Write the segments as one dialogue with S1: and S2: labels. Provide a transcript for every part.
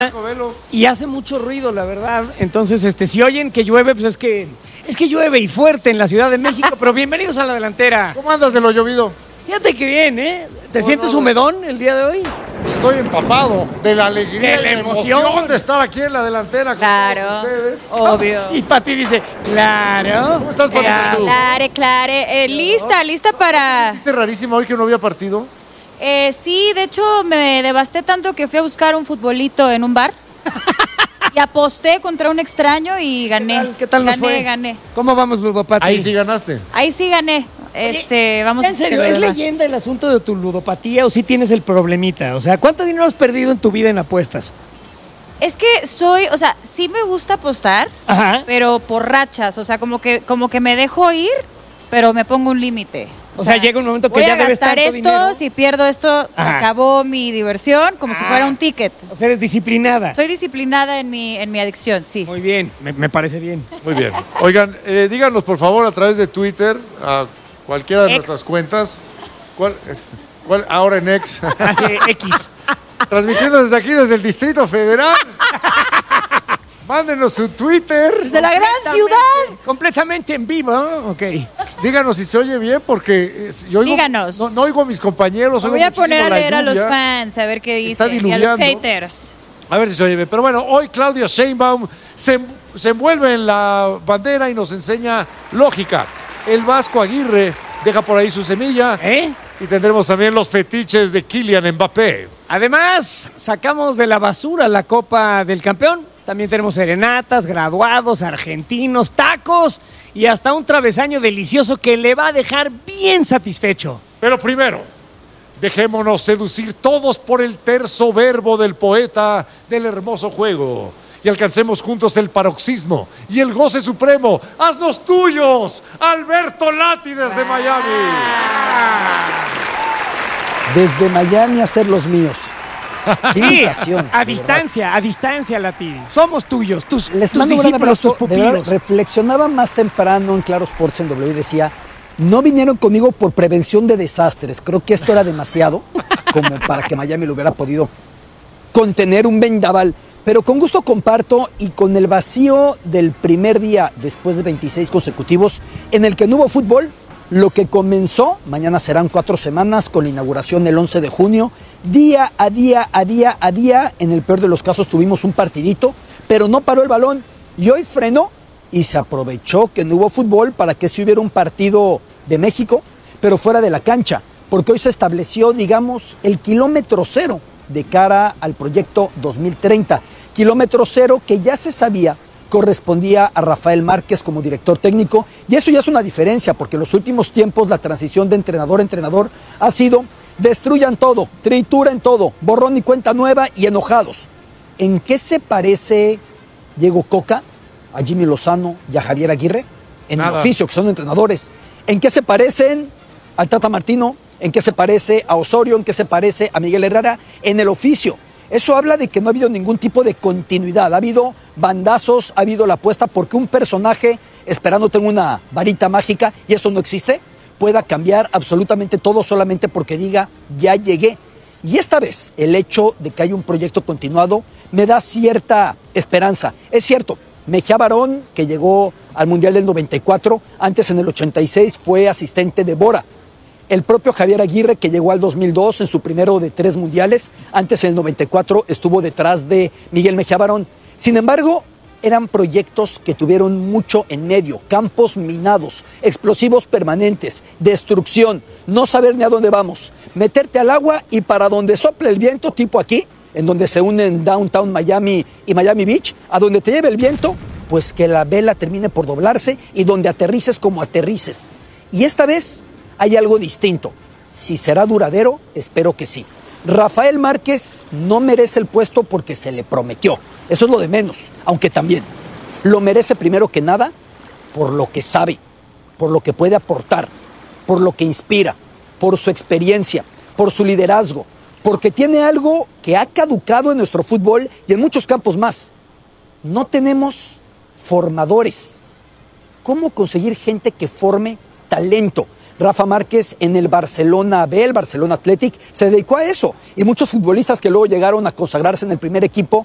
S1: Y hace mucho ruido, la verdad. Entonces, si oyen que llueve, pues es que llueve y fuerte en la Ciudad de México. Pero bienvenidos a La Delantera.
S2: ¿Cómo andas de lo llovido?
S1: Fíjate que bien, ¿eh? ¿Te sientes humedón el día de hoy?
S2: Estoy empapado de la alegría
S1: De la
S2: y la emoción de estar aquí en La Delantera con todos ustedes.
S1: Obvio. Y Pati dice, claro.
S2: ¿Cómo estás, Pati?
S3: Clare. Lista para...
S2: ¿Viste rarísimo hoy que no había partido?
S3: Sí, de hecho me devasté tanto que fui a buscar un futbolito en un bar y aposté contra un extraño y gané.
S1: ¿Qué tal nos fue?
S3: Gané.
S1: ¿Cómo vamos, Ludopati?
S2: Ahí sí ganaste.
S3: Ahí sí gané. Vamos
S1: ¿En serio? ¿Es leyenda el asunto de tu ludopatía o sí tienes el problemita? O sea, ¿cuánto dinero has perdido en tu vida en apuestas?
S3: Es que sí me gusta apostar,
S1: Ajá.
S3: pero por rachas, o sea, como que me dejo ir, pero me pongo un límite.
S1: O sea, llega un momento que
S3: voy
S1: ya
S3: a
S1: debes
S3: gastar
S1: tanto
S3: esto,
S1: dinero.
S3: si pierdo esto, se
S1: Ajá.
S3: acabó mi diversión, como si fuera un ticket.
S1: O sea, eres disciplinada.
S3: Soy disciplinada en mi adicción, sí.
S1: Muy bien, me parece bien.
S2: Muy bien. Oigan, díganos por favor a través de Twitter, a cualquiera de
S3: Ex.
S2: nuestras cuentas, ¿cuál ahora en X?
S1: Así, X.
S2: Transmitiendo desde aquí, desde el Distrito Federal. Mándenos su Twitter.
S3: ¡De la gran ciudad!
S1: Completamente en vivo, ¿no? Ok.
S2: Díganos si se oye bien, porque yo oigo,
S3: Díganos.
S2: no oigo a mis compañeros.
S3: Me
S2: oigo
S3: voy a
S2: muchísimo
S3: poner a
S2: la
S3: leer a los
S2: lluvia.
S3: fans, a ver qué
S2: Está
S3: dicen. Y a los
S2: diluviando.
S3: haters.
S2: A ver si se oye bien. Pero bueno, hoy Claudia Sheinbaum se envuelve en la bandera y nos enseña lógica. El Vasco Aguirre deja por ahí su semilla. Y tendremos también los fetiches de Kylian Mbappé.
S1: Además, sacamos de la basura la Copa del Campeón. También tenemos serenatas, graduados, argentinos, tacos y hasta un travesaño delicioso que le va a dejar bien satisfecho.
S2: Pero primero, dejémonos seducir todos por el terzo verbo del poeta del hermoso juego y alcancemos juntos el paroxismo y el goce supremo. ¡Haznos tuyos! Alberto Lati desde Miami.
S4: Desde Miami a ser los míos. Qué
S1: Sí,
S4: invitación,
S1: a
S4: de
S1: distancia, Lati. Somos tuyos, tus
S4: Les mando un gran
S1: discípulos,
S4: abrazo.
S1: tus
S4: De verdad,
S1: pupilos.
S4: reflexionaba más temprano en Claro Sports en W y decía, no vinieron conmigo por prevención de desastres. Creo que esto era demasiado como para que Miami lo hubiera podido contener un vendaval. Pero con gusto comparto y con el vacío del primer día después de 26 consecutivos en el que no hubo fútbol, lo que comenzó, mañana serán 4 semanas con la inauguración el 11 de junio, día a día, en el peor de los casos tuvimos un partidito, pero no paró el balón y hoy frenó y se aprovechó que no hubo fútbol para que si hubiera un partido de México, pero fuera de la cancha, porque hoy se estableció, digamos, el kilómetro cero de cara al proyecto 2030, kilómetro cero que ya se sabía correspondía a Rafael Márquez como director técnico, y eso ya es una diferencia, porque en los últimos tiempos la transición de entrenador a entrenador ha sido destruyan todo, trituren todo, borrón y cuenta nueva y enojados. ¿En qué se parece Diego Coca a Jimmy Lozano y a Javier Aguirre? En el oficio, que son entrenadores. ¿En qué se parecen al Tata Martino? ¿En qué se parece a Osorio? ¿En qué se parece a Miguel Herrera? En el oficio. Eso habla de que no ha habido ningún tipo de continuidad. Ha habido bandazos, ha habido la apuesta porque un personaje, esperando tenga una varita mágica, y eso no existe, pueda cambiar absolutamente todo solamente porque diga, ya llegué. Y esta vez, el hecho de que haya un proyecto continuado me da cierta esperanza. Es cierto, Mejía Barón, que llegó al Mundial del 94, antes en el 86 fue asistente de Bora. El propio Javier Aguirre, que llegó al 2002 en su primero de 3 mundiales, antes en el 94 estuvo detrás de Miguel Mejía Barón. Sin embargo, eran proyectos que tuvieron mucho en medio, campos minados, explosivos permanentes, destrucción, no saber ni a dónde vamos, meterte al agua y para donde sople el viento, tipo aquí, en donde se unen Downtown Miami y Miami Beach, a donde te lleve el viento, pues que la vela termine por doblarse y donde aterrices como aterrices. Y esta vez hay algo distinto. Si será duradero, espero que sí. Rafael Márquez no merece el puesto porque se le prometió. Eso es lo de menos, aunque también lo merece primero que nada por lo que sabe, por lo que puede aportar, por lo que inspira, por su experiencia, por su liderazgo, porque tiene algo que ha caducado en nuestro fútbol y en muchos campos más. No tenemos formadores. ¿Cómo conseguir gente que forme talento? Rafa Márquez en el Barcelona B, el Barcelona Athletic, se dedicó a eso. Y muchos futbolistas que luego llegaron a consagrarse en el primer equipo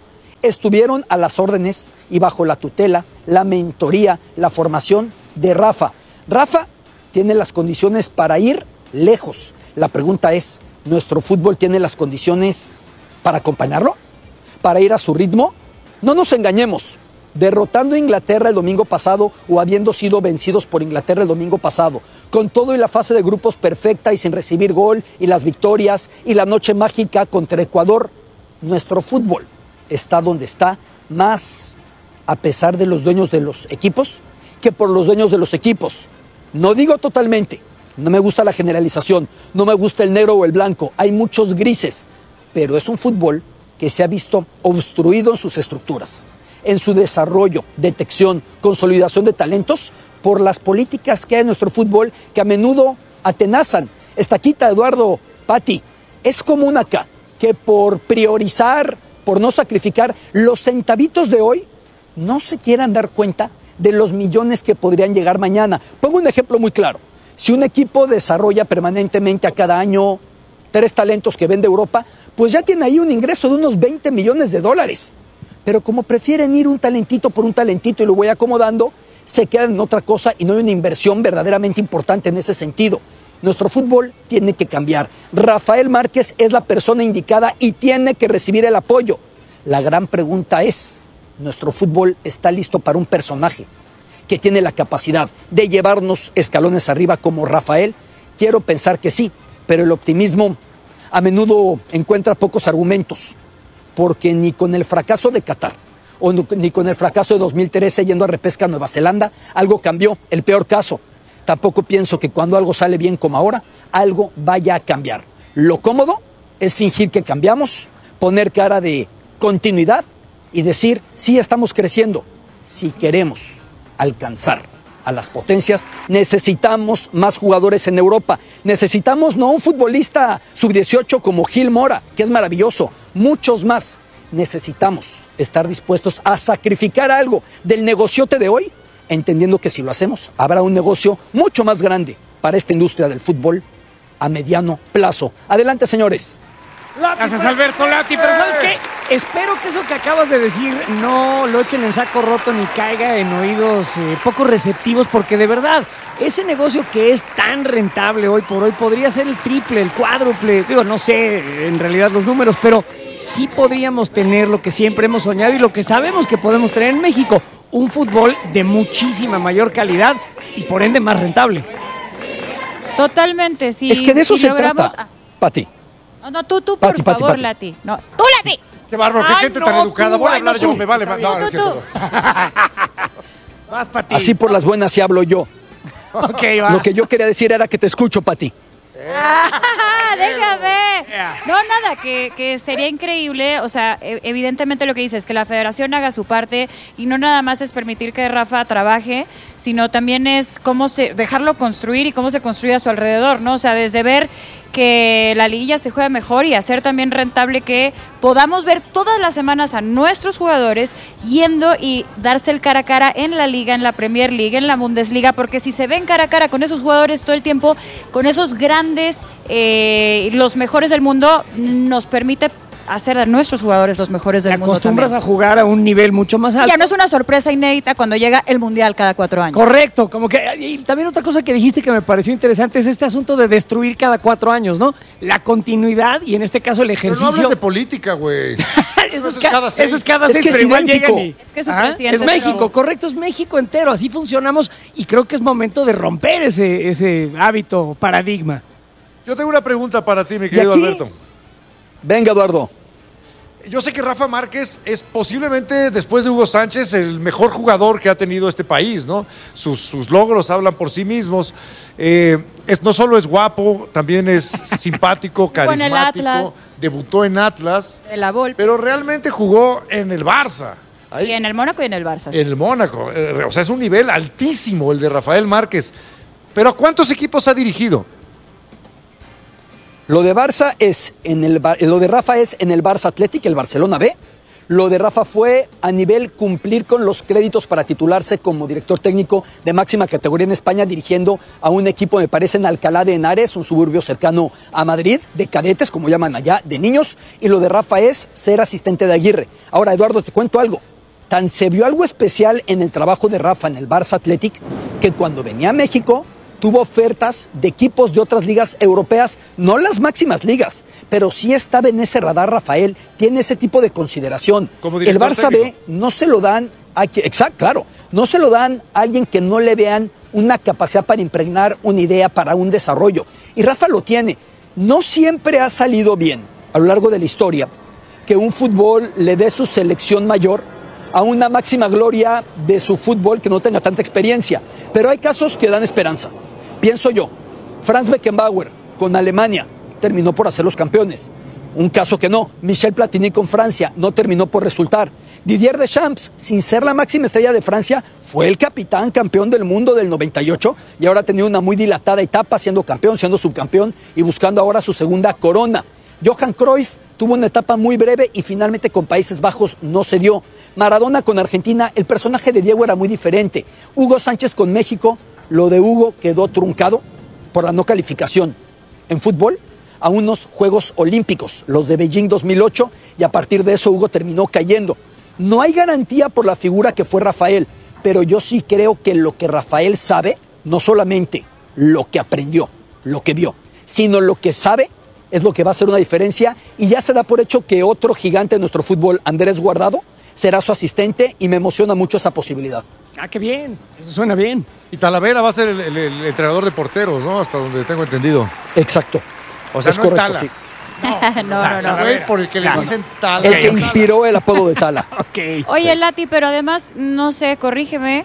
S4: estuvieron a las órdenes y bajo la tutela, la mentoría, la formación de Rafa. Rafa tiene las condiciones para ir lejos. La pregunta es, ¿nuestro fútbol tiene las condiciones para acompañarlo? ¿Para ir a su ritmo? No nos engañemos. Derrotando a Inglaterra el domingo pasado o habiendo sido vencidos por Inglaterra el domingo pasado, con todo y la fase de grupos perfecta y sin recibir gol y las victorias y la noche mágica contra Ecuador, nuestro fútbol está donde está, más a pesar de los dueños de los equipos que por los dueños de los equipos. No digo totalmente, no me gusta la generalización, no me gusta el negro o el blanco, hay muchos grises, pero es un fútbol que se ha visto obstruido en sus estructuras, en su desarrollo, detección, consolidación de talentos por las políticas que hay en nuestro fútbol que a menudo atenazan. Estaquita, Eduardo, Pati, es común acá que por priorizar, por no sacrificar los centavitos de hoy, no se quieran dar cuenta de los millones que podrían llegar mañana. Pongo un ejemplo muy claro. Si un equipo desarrolla permanentemente a cada año 3 talentos que vende Europa, pues ya tiene ahí un ingreso de unos 20 millones de dólares. Pero como prefieren ir un talentito por un talentito y lo voy acomodando, se quedan en otra cosa y no hay una inversión verdaderamente importante en ese sentido. Nuestro fútbol tiene que cambiar. Rafael Márquez es la persona indicada y tiene que recibir el apoyo. La gran pregunta es, ¿nuestro fútbol está listo para un personaje que tiene la capacidad de llevarnos escalones arriba como Rafael? Quiero pensar que sí, pero el optimismo a menudo encuentra pocos argumentos, porque ni con el fracaso de Qatar o ni con el fracaso de 2013 yendo a repesca a Nueva Zelanda, algo cambió, el peor caso. Tampoco pienso que cuando algo sale bien como ahora, algo vaya a cambiar. Lo cómodo es fingir que cambiamos, poner cara de continuidad y decir, sí, estamos creciendo. Si queremos alcanzar a las potencias, necesitamos más jugadores en Europa. Necesitamos no un futbolista sub-18 como Gil Mora, que es maravilloso, muchos más. Necesitamos estar dispuestos a sacrificar algo del negociote de hoy, entendiendo que si lo hacemos, habrá un negocio mucho más grande para esta industria del fútbol a mediano plazo. Adelante, señores.
S1: Gracias, Alberto Lati. Pero ¿sabes qué? Espero que eso que acabas de decir no lo echen en saco roto ni caiga en oídos poco receptivos, porque de verdad, ese negocio que es tan rentable hoy por hoy podría ser el triple, el cuádruple. Digo, no sé en realidad los números, pero sí podríamos tener lo que siempre hemos soñado y lo que sabemos que podemos tener en México. Un fútbol de muchísima mayor calidad y por ende más rentable.
S3: Totalmente, sí.
S4: Es que de eso se trata, Pati.
S3: No, tú, por favor,
S4: Pati.
S3: Lati. No, tú, Lati.
S2: Qué bárbaro, qué gente tan educada. Voy a hablar yo, me vale.
S3: Tú.
S1: Vas, Pati.
S4: Así por las buenas sí hablo yo.
S1: Ok, va.
S4: Lo que yo quería decir era que te escucho, Pati.
S3: Déjame. No, nada, que sería increíble, o sea, evidentemente lo que dices, que la federación haga su parte y no nada más es permitir que Rafa trabaje, sino también es dejarlo construir y cómo se construye a su alrededor, ¿no? O sea, desde ver que la liguilla se juega mejor y hacer también rentable que podamos ver todas las semanas a nuestros jugadores yendo y darse el cara a cara en la Liga, en la Premier League, en la Bundesliga, porque si se ven cara a cara con esos jugadores todo el tiempo, con esos grandes, los mejores del mundo, nos permite hacer a nuestros jugadores los mejores del mundo. Te
S1: acostumbras a jugar a un nivel mucho más alto.
S3: Ya no es una sorpresa inédita cuando llega el Mundial cada 4 años.
S1: Correcto, como que, y también otra cosa que dijiste que me pareció interesante es este asunto de destruir cada 4 años, ¿no? La continuidad y en este caso el ejercicio.
S2: Pero no hables de política, güey.
S1: Eso es cada 6. Eso es cada 6,
S4: es que
S1: pero
S4: es
S1: igual
S4: idéntico.
S1: llegan y...
S3: Es que su presidente
S1: es México, correcto, es México entero, así funcionamos y creo que es momento de romper ese hábito, paradigma.
S2: Yo tengo una pregunta para ti, mi querido Alberto.
S4: Venga, Eduardo.
S2: Yo sé que Rafa Márquez es posiblemente, después de Hugo Sánchez, el mejor jugador que ha tenido este país, ¿no? Sus logros hablan por sí mismos. No solo es guapo, también es simpático, carismático. Debutó en Atlas.
S3: De la Volpe.
S2: Pero realmente jugó en el Barça.
S3: Y en el Mónaco y en el Barça. Sí.
S2: En el Mónaco. O sea, es un nivel altísimo el de Rafael Márquez. Pero ¿a cuántos equipos ha dirigido?
S4: Lo de Rafa es en el Barça Athletic, el Barcelona B. Lo de Rafa fue a nivel cumplir con los créditos para titularse como director técnico de máxima categoría en España, dirigiendo a un equipo, me parece, en Alcalá de Henares, un suburbio cercano a Madrid, de cadetes, como llaman allá, de niños. Y lo de Rafa es ser asistente de Aguirre. Ahora, Eduardo, te cuento algo. Tan se vio algo especial en el trabajo de Rafa en el Barça Athletic, que cuando venía a México tuvo ofertas de equipos de otras ligas europeas, no las máximas ligas, pero sí estaba en ese radar. Rafael tiene ese tipo de consideración. El Barça B no se lo dan a quien, exacto, claro, no se lo dan a alguien que no le vean una capacidad para impregnar una idea, para un desarrollo. Y Rafa lo tiene. No siempre ha salido bien a lo largo de la historia que un fútbol le dé su selección mayor a una máxima gloria de su fútbol que no tenga tanta experiencia. Pero hay casos que dan esperanza. Pienso yo, Franz Beckenbauer con Alemania terminó por hacer los campeones. Un caso que no. Michel Platini con Francia no terminó por resultar. Didier Deschamps, sin ser la máxima estrella de Francia, fue el capitán campeón del mundo del 98 y ahora ha tenido una muy dilatada etapa siendo campeón, siendo subcampeón y buscando ahora su segunda corona. Johan Cruyff tuvo una etapa muy breve y finalmente con Países Bajos no se dio. Maradona con Argentina, el personaje de Diego era muy diferente. Hugo Sánchez con México, lo de Hugo quedó truncado por la no calificación en fútbol a unos Juegos Olímpicos, los de Beijing 2008, y a partir de eso Hugo terminó cayendo. No hay garantía por la figura que fue Rafael, pero yo sí creo que lo que Rafael sabe, no solamente lo que aprendió, lo que vio, sino lo que sabe, es lo que va a hacer una diferencia, y ya se da por hecho que otro gigante de nuestro fútbol, Andrés Guardado, será su asistente y me emociona mucho esa posibilidad.
S1: Ah, qué bien, eso suena bien.
S2: Y Talavera va a ser el entrenador de porteros, ¿no? Hasta donde tengo entendido.
S4: Exacto.
S2: O sea,
S4: es
S2: no
S4: correcto,
S2: Tala.
S4: sí.
S3: No.
S2: Güey, por el que le dicen Tala.
S4: El que inspiró el apodo de Tala.
S1: Ok.
S3: Oye, Lati, pero además, no sé, corrígeme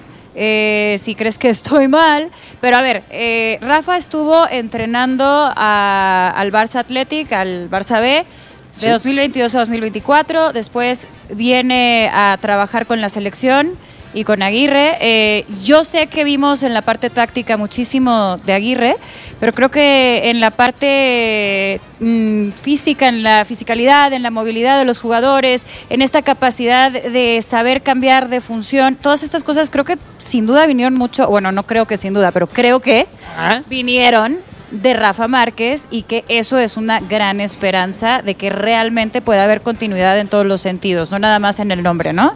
S3: si crees que estoy mal, pero a ver, Rafa estuvo entrenando al Barça Athletic, al Barça B, de 2022 a 2024, después viene a trabajar con la selección y con Aguirre. Yo sé que vimos en la parte táctica muchísimo de Aguirre, pero creo que en la parte física, en la fisicalidad, en la movilidad de los jugadores, en esta capacidad de saber cambiar de función, todas estas cosas creo que sin duda vinieron mucho, bueno, no creo que sin duda, pero creo que vinieron de Rafa Márquez, y que eso es una gran esperanza de que realmente pueda haber continuidad en todos los sentidos, no nada más en el nombre, ¿no?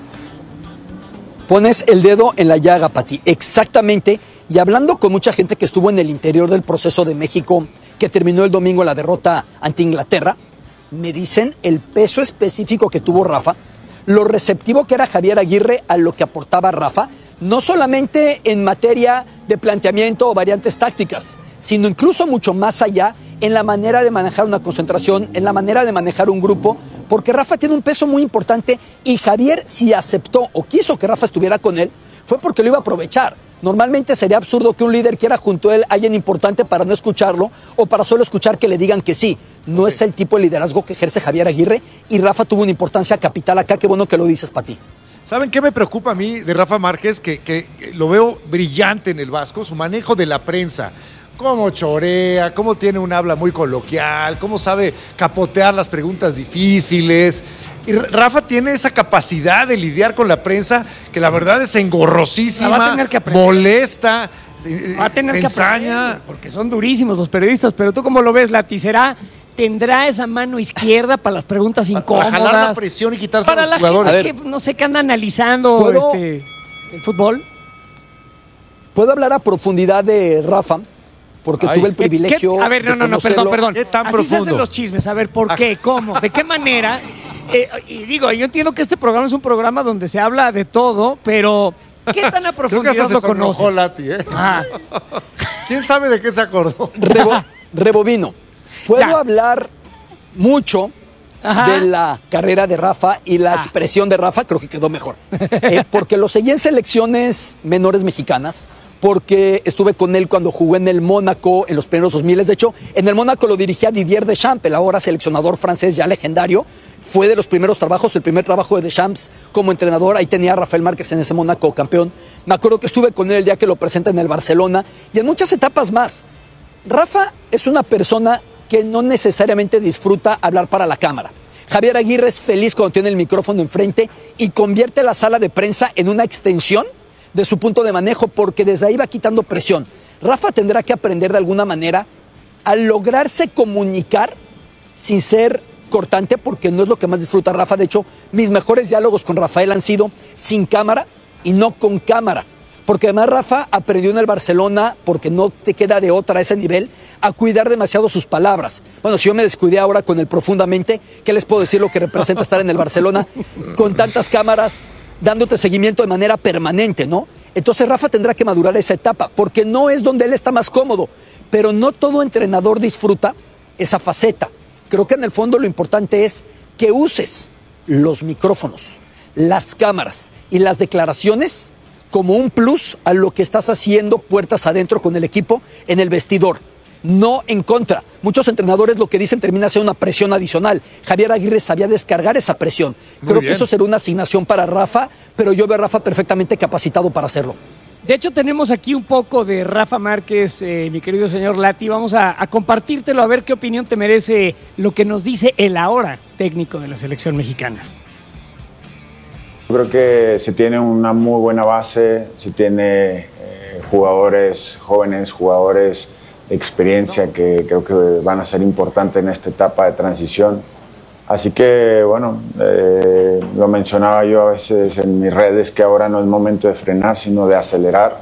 S4: Pones el dedo en la llaga, Pati, exactamente. Y hablando con mucha gente que estuvo en el interior del proceso de México, que terminó el domingo en la derrota ante Inglaterra, me dicen el peso específico que tuvo Rafa, lo receptivo que era Javier Aguirre a lo que aportaba Rafa, no solamente en materia de planteamiento o variantes tácticas, sino incluso mucho más allá en la manera de manejar una concentración, en la manera de manejar un grupo, porque Rafa tiene un peso muy importante y Javier, si aceptó o quiso que Rafa estuviera con él, fue porque lo iba a aprovechar. Normalmente sería absurdo que un líder quiera junto a él a alguien importante para no escucharlo o para solo escuchar que le digan que sí. No es el tipo de liderazgo que ejerce Javier Aguirre, y Rafa tuvo una importancia capital acá. Qué bueno que lo dices, Pati.
S2: ¿Saben qué me preocupa a mí de Rafa Márquez? Que lo veo brillante en el Vasco, su manejo de la prensa. Cómo chorea, cómo tiene un habla muy coloquial, cómo sabe capotear las preguntas difíciles. Y Rafa tiene esa capacidad de lidiar con la prensa que la verdad es engorrosísima, molesta,
S1: va a tener
S2: se
S1: que
S2: ensaña.
S1: aprender, porque son durísimos los periodistas. Pero tú, ¿cómo lo ves, Lati? ¿Tendrá esa mano izquierda para las preguntas incómodas?
S2: Para jalar la presión y quitarse a los
S1: la
S2: jugadores.
S1: Gente que no sé qué anda analizando el fútbol.
S4: ¿Puedo hablar a profundidad de Rafa? Porque tuve el privilegio.
S1: A ver, no, perdón.
S2: ¿Qué tan
S1: Así
S2: profundo?
S1: se hacen los chismes. A ver, ¿por qué? ¿Cómo? ¿De qué manera? Y digo, yo entiendo que este programa es un programa donde se habla de todo, pero ¿qué tan a profundidad
S2: Creo que hasta
S1: lo
S2: se sonrojó
S1: conoces?
S2: Lati, ¿eh?
S1: Ah.
S2: ¿Quién sabe de qué se acordó?
S4: Rebobino. Puedo
S1: Ya.
S4: hablar mucho de la carrera de Rafa y la expresión de Rafa, creo que quedó mejor. Porque lo seguí en selecciones menores mexicanas, porque estuve con él cuando jugó en el Mónaco en los primeros 2000. De hecho, en el Mónaco lo dirigía Didier Deschamps, el ahora seleccionador francés ya legendario. Fue de los primeros trabajos, el primer trabajo de Deschamps como entrenador. Ahí tenía a Rafael Márquez en ese Mónaco campeón. Me acuerdo que estuve con él el día que lo presenta en el Barcelona y en muchas etapas más. Rafa es una persona que no necesariamente disfruta hablar para la cámara, Javier Aguirre es feliz cuando tiene el micrófono enfrente y convierte la sala de prensa en una extensión de su punto de manejo, porque desde ahí va quitando presión. Rafa tendrá que aprender de alguna manera a lograrse comunicar sin ser cortante, porque no es lo que más disfruta Rafa. De hecho, mis mejores diálogos con Rafael han sido sin cámara y no con cámara, porque además Rafa aprendió en el Barcelona, porque no te queda de otra a ese nivel, a cuidar demasiado sus palabras. Bueno, si yo me descuidé ahora con el Profundamente, ¿qué les puedo decir lo que representa estar en el Barcelona con tantas cámaras dándote seguimiento de manera permanente, ¿no? Entonces Rafa tendrá que madurar esa etapa, porque no es donde él está más cómodo, pero no todo entrenador disfruta esa faceta. Creo que en el fondo lo importante es que uses los micrófonos, las cámaras y las declaraciones como un plus a lo que estás haciendo puertas adentro con el equipo en el vestidor, no en contra. Muchos entrenadores lo que dicen termina siendo una presión adicional. Javier Aguirre sabía descargar esa presión. Creo que eso será una asignación para Rafa, pero yo veo a Rafa perfectamente capacitado para hacerlo.
S1: De hecho, tenemos aquí un poco de Rafa Márquez, mi querido señor Lati. Vamos a compartírtelo, a ver qué opinión te merece lo que nos dice el ahora técnico de la selección mexicana.
S5: Creo que se tiene una muy buena base, se tiene jugadores jóvenes, jugadores de experiencia que creo que van a ser importantes en esta etapa de transición. Así que, bueno, lo mencionaba yo a veces en mis redes, que ahora no es momento de frenar, sino de acelerar.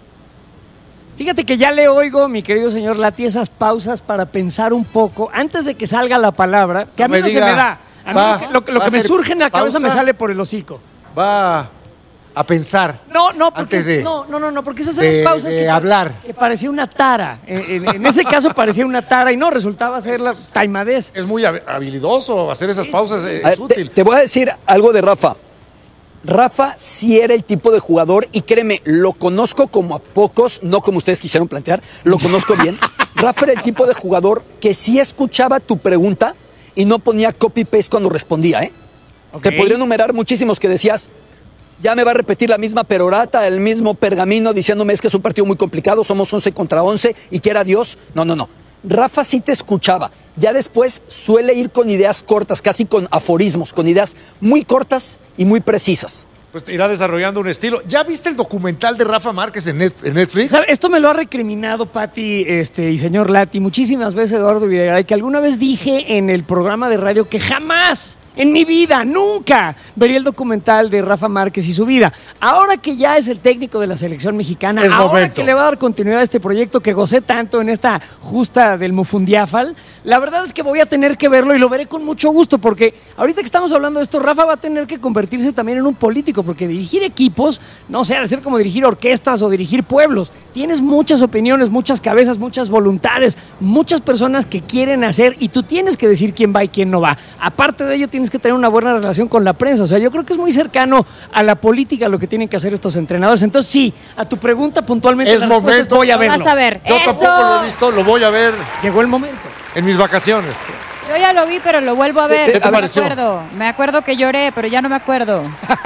S1: Fíjate que ya le oigo, mi querido señor Lati, esas pausas para pensar un poco, antes de que salga la palabra, que a mí no se me da. A mí lo que me surge en la cabeza me sale por el hocico.
S2: Va a pensar.
S1: No, porque,
S2: antes de,
S1: porque esas eran pausas
S2: de hablar.
S1: Que parecía una tara. En ese caso parecía una tara y no, resultaba ser la taimadez.
S2: Es muy habilidoso hacer esas pausas, es útil.
S4: Te voy a decir algo de Rafa. Rafa sí era el tipo de jugador, y créeme, lo conozco como a pocos, no como ustedes quisieron plantear, lo conozco bien. Rafa era el tipo de jugador que sí escuchaba tu pregunta y no ponía copy-paste cuando respondía, ¿eh? Okay. Te podría enumerar muchísimos que decías, ya me va a repetir la misma perorata, el mismo pergamino, diciéndome es que es un partido muy complicado, somos 11 contra 11 y quiera Dios. No. Rafa sí te escuchaba. Ya después suele ir con ideas cortas, casi con aforismos, con ideas muy cortas y muy precisas.
S2: Pues irá desarrollando un estilo. ¿Ya viste el documental de Rafa Márquez en Netflix?
S1: ¿Sabe? Esto me lo ha recriminado Pati y señor Lati muchísimas veces, Eduardo Videgaray, que alguna vez dije en el programa de radio que jamás en mi vida, nunca vería el documental de Rafa Márquez y su vida. Ahora que ya es el técnico de la selección mexicana, ahora que le va a dar continuidad a este proyecto que gocé tanto en esta justa del Mufundiáfal, la verdad es que voy a tener que verlo y lo veré con mucho gusto, porque ahorita que estamos hablando de esto, Rafa va a tener que convertirse también en un político, porque dirigir equipos, no sé, al ser como dirigir orquestas o dirigir pueblos, tienes muchas opiniones, muchas cabezas, muchas voluntades, muchas personas que quieren hacer, y tú tienes que decir quién va y quién no va. Aparte de ello, tienes que tener una buena relación con la prensa. O sea, yo creo que es muy cercano a la política lo que tienen que hacer estos entrenadores. Entonces, sí, a tu pregunta puntualmente,
S2: es momento,
S1: voy a verlo.
S3: Vas a ver.
S2: Yo tampoco lo he visto, lo voy a ver.
S1: Llegó el momento.
S2: En mis vacaciones.
S3: Yo ya lo vi, pero lo vuelvo a ver.
S2: ¿Qué te pareció?
S3: Me acuerdo que lloré, pero ya no me acuerdo.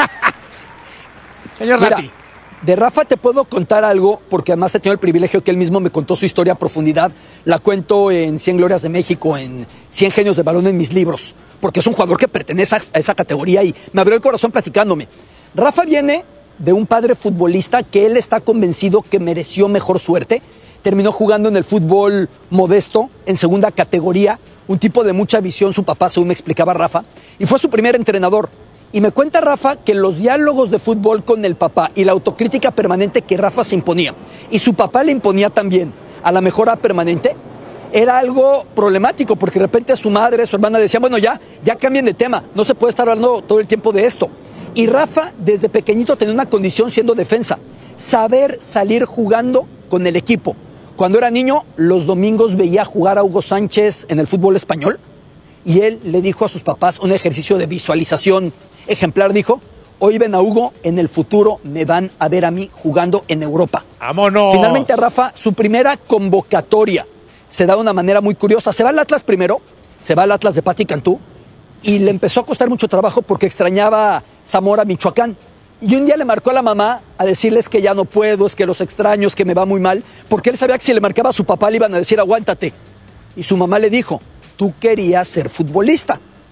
S1: Señor
S4: Mira,
S1: Lati.
S4: de Rafa te puedo contar algo, porque además he tenido el privilegio que él mismo me contó su historia a profundidad. La cuento en 100 Glorias de México, en 100 Genios de Balón en mis libros, porque es un jugador que pertenece a esa categoría y me abrió el corazón platicándome. Rafa viene de un padre futbolista que él está convencido que mereció mejor suerte. Terminó jugando en el fútbol modesto, en segunda categoría, un tipo de mucha visión, su papá, según me explicaba Rafa, y fue su primer entrenador. Y me cuenta Rafa que los diálogos de fútbol con el papá y la autocrítica permanente que Rafa se imponía, y su papá le imponía también a la mejora permanente, era algo problemático, porque de repente su madre, su hermana decían, bueno, ya cambien de tema, no se puede estar hablando todo el tiempo de esto. Y Rafa, desde pequeñito, tenía una condición siendo defensa, saber salir jugando con el equipo. Cuando era niño, los domingos veía jugar a Hugo Sánchez en el fútbol español, y él le dijo a sus papás un ejercicio de visualización ejemplar, dijo, hoy ven a Hugo, en el futuro me van a ver a mí jugando en Europa.
S2: ¡Vámonos!
S4: Finalmente Rafa, su primera convocatoria se da de una manera muy curiosa. Se va al Atlas primero, se va al Atlas de Pati Cantú, y le empezó a costar mucho trabajo porque extrañaba Zamora, Michoacán. Y un día le marcó a la mamá a decirles que ya no puedo, es que los extraño, es que me va muy mal, porque él sabía que si le marcaba a su papá le iban a decir aguántate. Y su mamá le dijo, tú querías ser futbolista,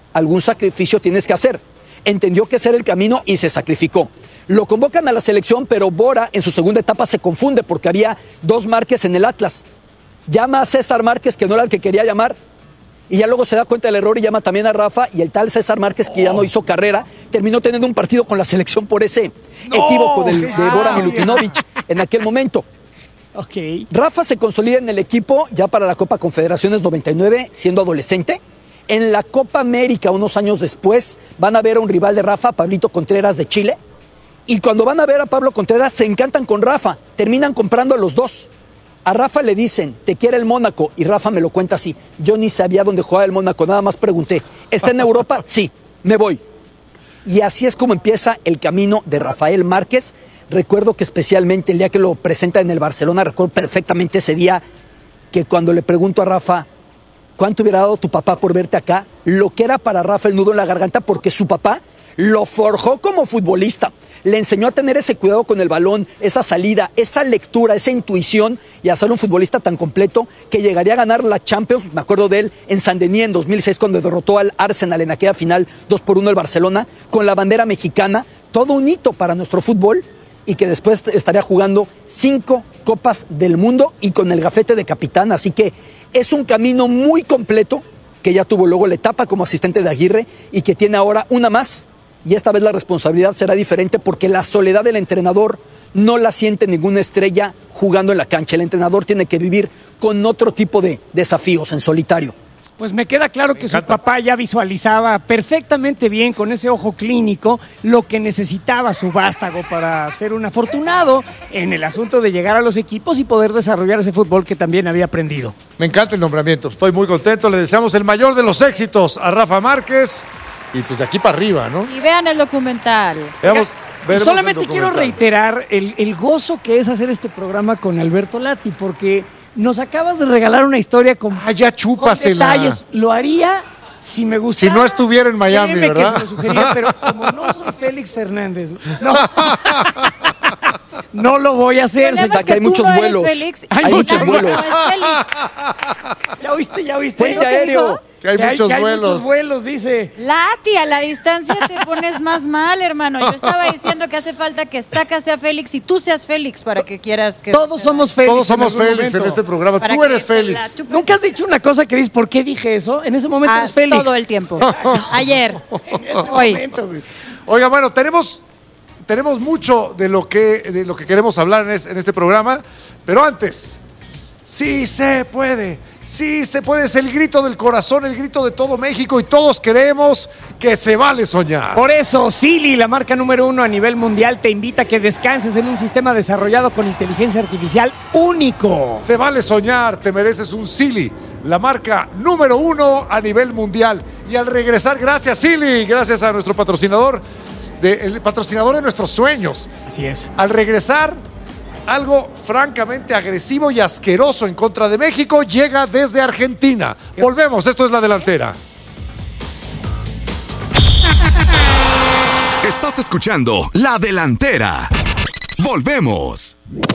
S4: algún sacrificio tienes que hacer. Entendió que ese era el camino y se sacrificó. Lo convocan a la selección, pero Bora en su segunda etapa se confunde porque había 2 Márquez en el Atlas. Llama a César Márquez, que no era el que quería llamar, y ya luego se da cuenta del error y llama también a Rafa, y el tal César Márquez, que ya no hizo carrera, terminó teniendo un partido con la selección por ese equívoco de Bora Milutinovic en aquel momento.
S1: Okay.
S4: Rafa se consolida en el equipo ya para la Copa Confederaciones 99, siendo adolescente. En la Copa América, unos años después, van a ver a un rival de Rafa, Pablito Contreras de Chile. Y cuando van a ver a Pablo Contreras, se encantan con Rafa. Terminan comprando a los dos. A Rafa le dicen, te quiere el Mónaco. Y Rafa me lo cuenta así. Yo ni sabía dónde jugaba el Mónaco, nada más pregunté. ¿Está en Europa? Sí, me voy. Y así es como empieza el camino de Rafael Márquez. Recuerdo que especialmente el día que lo presenta en el Barcelona, recuerdo perfectamente ese día que cuando le pregunto a Rafa, ¿cuánto hubiera dado tu papá por verte acá? Lo que era para Rafa el nudo en la garganta, porque su papá lo forjó como futbolista. Le enseñó a tener ese cuidado con el balón, esa salida, esa lectura, esa intuición y a ser un futbolista tan completo que llegaría a ganar la Champions. Me acuerdo de él en Saint-Denis en 2006 cuando derrotó al Arsenal en aquella final 2-1 el Barcelona con la bandera mexicana. Todo un hito para nuestro fútbol y que después estaría jugando 5 Copas del Mundo y con el gafete de capitán. Así que es un camino muy completo que ya tuvo luego la etapa como asistente de Aguirre y que tiene ahora una más. Y esta vez la responsabilidad será diferente porque la soledad del entrenador no la siente ninguna estrella jugando en la cancha. El entrenador tiene que vivir con otro tipo de desafíos en solitario.
S1: Pues me queda claro que su papá ya visualizaba perfectamente bien con ese ojo clínico lo que necesitaba su vástago para ser un afortunado en el asunto de llegar a los equipos y poder desarrollar ese fútbol que también había aprendido.
S2: Me encanta el nombramiento, estoy muy contento, le deseamos el mayor de los éxitos a Rafa Márquez y pues de aquí para arriba, ¿no?
S3: Y vean el documental.
S2: Veremos
S1: solamente
S2: el
S1: quiero
S2: documental.
S1: reiterar el gozo que es hacer este programa con Alberto Lati, porque nos acabas de regalar una historia con,
S2: ya chúpasela.
S1: con detalles. Lo haría si me gustara.
S2: Si no estuviera en Miami,
S1: Créeme
S2: ¿verdad?
S1: que se lo sugería, pero como no soy Félix Fernández, no lo voy a hacer.
S3: Tenemos
S4: que hay
S3: tú
S4: muchos
S3: no eres
S4: vuelos.
S3: Félix,
S4: Hay muchos vuelos.
S3: no es Félix.
S1: ¿Ya oíste?
S4: Puente
S3: ¿Lo que
S4: aéreo.
S3: dijo?
S2: Que hay muchos
S1: hay
S2: vuelos.
S1: muchos vuelos, dice.
S3: Lati, a la distancia te pones más mal, hermano. Yo estaba diciendo que hace falta que Estaca sea Félix y tú seas Félix para que quieras que...
S1: Todos somos Félix.
S2: Todos somos
S1: en algún
S2: Félix en
S1: momento.
S2: este programa.
S3: Para
S2: Tú
S3: que
S2: eres
S3: se
S2: Félix.
S3: la chupes.
S1: Nunca has dicho una cosa que dices, ¿por qué dije eso? En ese momento eres Félix.
S3: Todo el tiempo. Ayer.
S1: En ese
S3: Hoy.
S1: momento, güey.
S2: Oiga, bueno, tenemos mucho de lo que queremos hablar en este programa, pero antes, sí se puede, es el grito del corazón, el grito de todo México y todos queremos que se vale soñar.
S1: Por eso, Silly, la marca número 1 a nivel mundial, te invita a que descanses en un sistema desarrollado con inteligencia artificial único.
S2: Se vale soñar, te mereces un Silly, la marca número 1 a nivel mundial. Y al regresar, gracias Silly, gracias a nuestro patrocinador, el patrocinador de nuestros sueños.
S1: Así es.
S2: Al regresar, algo francamente agresivo y asqueroso en contra de México llega desde Argentina. Volvemos, esto es La Delantera.
S6: Estás escuchando La Delantera. Volvemos.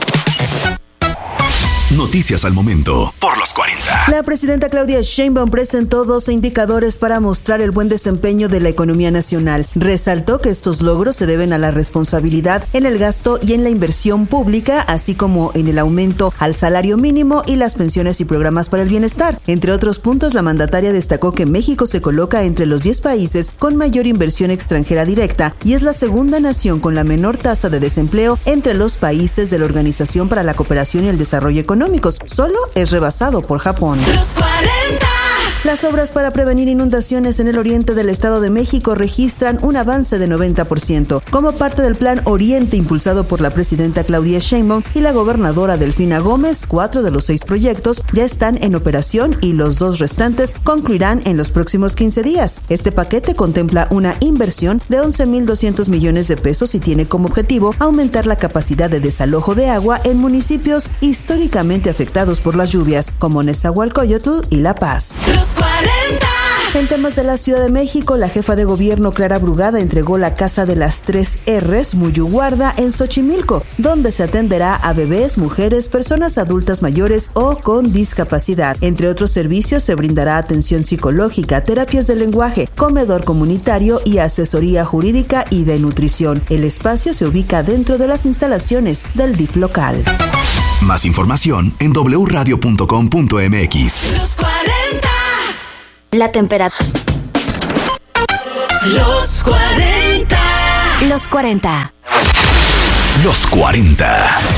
S6: Noticias al momento por los 40.
S7: La presidenta Claudia Sheinbaum presentó 12 indicadores para mostrar el buen desempeño de la economía nacional. Resaltó que estos logros se deben a la responsabilidad en el gasto y en la inversión pública, así como en el aumento al salario mínimo y las pensiones y programas para el bienestar. Entre otros puntos, la mandataria destacó que México se coloca entre los 10 países con mayor inversión extranjera directa y es la segunda nación con la menor tasa de desempleo entre los países de la Organización para la Cooperación y el Desarrollo Económicos. Solo es rebasado por Japón.
S8: Los 40.
S7: Las obras para prevenir inundaciones en el oriente del Estado de México registran un avance de 90%. Como parte del Plan Oriente impulsado por la presidenta Claudia Sheinbaum y la gobernadora Delfina Gómez, 4 de los 6 proyectos ya están en operación y los 2 restantes concluirán en los próximos 15 días. Este paquete contempla una inversión de 11,200 millones de pesos y tiene como objetivo aumentar la capacidad de desalojo de agua en municipios históricamente afectados por las lluvias, como Nezahualcóyotl y La Paz.
S8: Los 40.
S7: En temas de la Ciudad de México, la jefa de gobierno Clara Brugada entregó la Casa de las 3 R's Muyu Guarda en Xochimilco, donde se atenderá a bebés, mujeres, personas adultas mayores o con discapacidad. Entre otros servicios, se brindará atención psicológica, terapias de lenguaje, comedor comunitario y asesoría jurídica y de nutrición. El espacio se ubica dentro de las instalaciones del DIF local.
S6: Más información en wradio.com.mx.
S8: Los 40.
S9: La temperatura.
S8: Los 40.
S9: Los 40.
S6: Los 40.